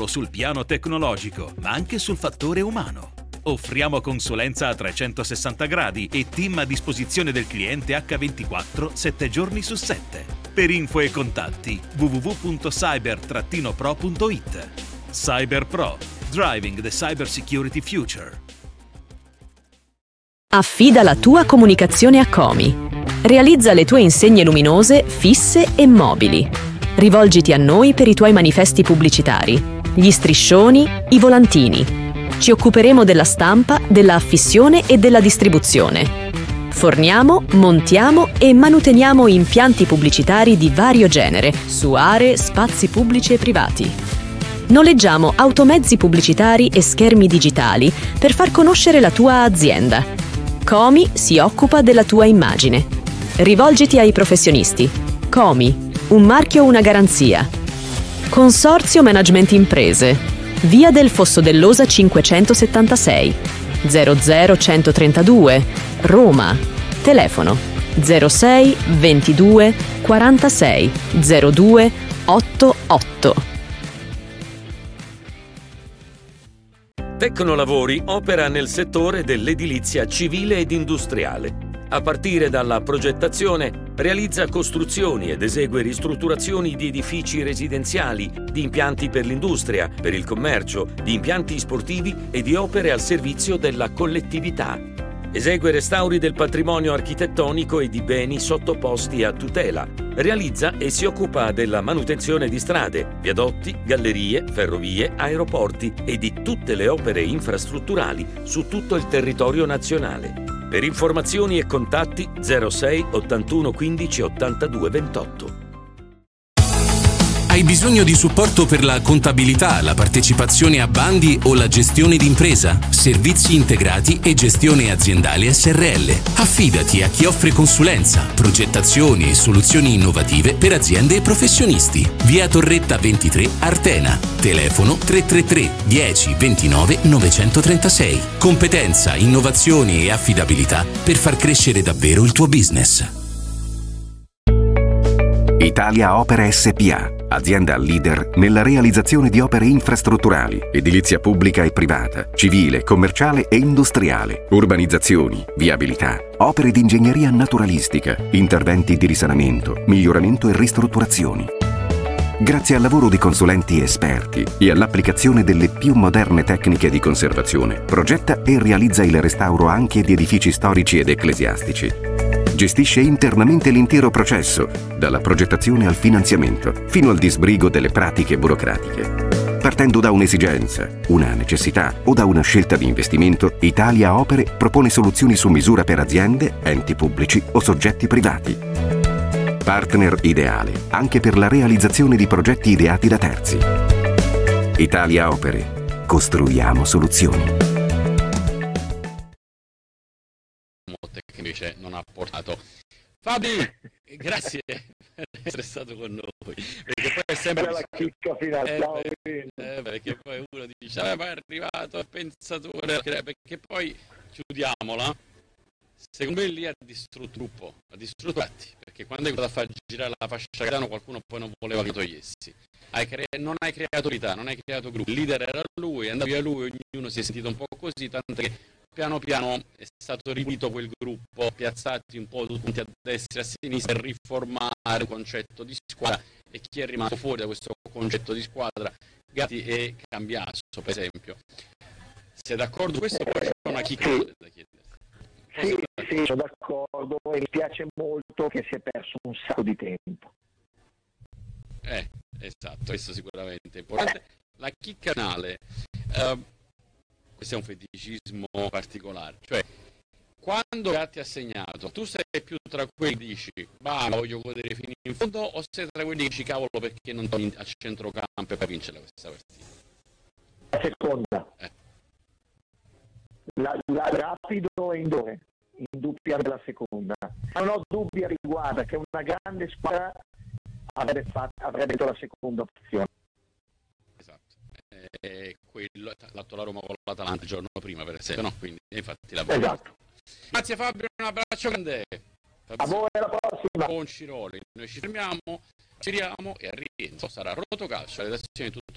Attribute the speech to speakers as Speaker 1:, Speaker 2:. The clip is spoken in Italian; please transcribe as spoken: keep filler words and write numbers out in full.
Speaker 1: solo sul piano tecnologico, ma anche sul fattore umano. Offriamo consulenza a trecentosessanta gradi e team a disposizione del cliente acca ventiquattro, sette giorni su sette. Per info e contatti w w w punto cyber pro punto it. CyberPro, driving the cyber security future.
Speaker 2: Affida la tua comunicazione a Comi. Realizza le tue insegne luminose, fisse e mobili. Rivolgiti a noi per i tuoi manifesti pubblicitari, gli striscioni, i volantini. Ci occuperemo della stampa, della affissione e della distribuzione. Forniamo, montiamo e manuteniamo impianti pubblicitari di vario genere su aree, spazi pubblici e privati. Noleggiamo automezzi pubblicitari e schermi digitali per far conoscere la tua azienda. Comi si occupa della tua immagine. Rivolgiti ai professionisti. Comi, un marchio, una garanzia. Consorzio Management Imprese. Via del Fosso dell'Osa cinquecentosettantasei, zero zero centotrentadue, Roma. Telefono zero sei ventidue quarantasei zero due ottantotto.
Speaker 3: Tecnolavori opera nel settore dell'edilizia civile ed industriale. A partire dalla progettazione, realizza costruzioni ed esegue ristrutturazioni di edifici residenziali, di impianti per l'industria, per il commercio, di impianti sportivi e di opere al servizio della collettività. Esegue restauri del patrimonio architettonico e di beni sottoposti a tutela. Realizza e si occupa della manutenzione di strade, viadotti, gallerie, ferrovie, aeroporti e di tutte le opere infrastrutturali su tutto il territorio nazionale. Per informazioni e contatti zero sei ottantuno quindici ottantadue ventotto.
Speaker 4: Hai bisogno di supporto per la contabilità, la partecipazione a bandi o la gestione d'impresa? Servizi integrati e gestione aziendale S R L. Affidati a chi offre consulenza, progettazioni e soluzioni innovative per aziende e professionisti. Via Torretta ventitré, Artena. Telefono tre tre tre dieci ventinove novecentotrentasei. Competenza, innovazione e affidabilità per far crescere davvero il tuo business.
Speaker 5: Italia Opere S P A, azienda leader nella realizzazione di opere infrastrutturali, edilizia pubblica e privata, civile, commerciale e industriale, urbanizzazioni, viabilità, opere di ingegneria naturalistica, interventi di risanamento, miglioramento e ristrutturazioni. Grazie al lavoro di consulenti esperti e all'applicazione delle più moderne tecniche di conservazione, progetta e realizza il restauro anche di edifici storici ed ecclesiastici. Gestisce internamente l'intero processo, dalla progettazione al finanziamento, fino al disbrigo delle pratiche burocratiche. Partendo da un'esigenza, una necessità o da una scelta di investimento, Italia Opere propone soluzioni su misura per aziende, enti pubblici o soggetti privati. Partner ideale anche per la realizzazione di progetti ideati da terzi. Italia Opere. Costruiamo soluzioni.
Speaker 6: Che invece non ha portato. Fabi, grazie per essere stato con noi, perché poi è sempre
Speaker 7: la chicca finale.
Speaker 6: Eh, eh, eh, perché poi uno dice ah, ma è arrivato il pensatore, perché poi chiudiamola. Secondo me lì ha distrutto il gruppo, ha distrutto tutti, perché quando è venuto a far girare la fascia Gaetano qualcuno poi non voleva che togliessi. Hai cre- non hai creato unità, non hai creato gruppo. Il leader era lui, è andato via lui, ognuno si è sentito un po' così, tanto che piano piano è stato ripulito quel gruppo, piazzati un po' tutti a destra e a sinistra per riformare il concetto di squadra, e chi è rimasto fuori da questo concetto di squadra, Gatti e Cambiaso per esempio. Sei d'accordo su questo? Poi c'è una chicca da chiedere.
Speaker 7: Sì, sì, sono d'accordo e mi piace molto che si è perso un sacco di tempo.
Speaker 6: Eh, esatto, questo sicuramente è importante. La chicca finale, uh, questo è un feticismo particolare, cioè quando Gatti ha segnato, tu sei più tra quelli che dici bah, voglio godere fino in fondo, o sei tra quelli che dici cavolo perché non torni a centrocampo per vincere questa partita?
Speaker 7: La seconda.
Speaker 6: Eh.
Speaker 7: La, la rapido e indole, indubbiamente la seconda. Non ho dubbi a riguardo che una grande squadra avrebbe, fatto, avrebbe detto la seconda opzione.
Speaker 6: Esatto. E quello l'atto la Roma con l'Atalanta il giorno prima per esempio, no? Quindi infatti la
Speaker 7: esatto.
Speaker 6: Grazie Fabio, un abbraccio grande. Fabio,
Speaker 7: a voi, alla prossima.
Speaker 6: Con Ciroli noi ci fermiamo, giriamo e a rientro sarà Rotocalcio, la redazione di tutto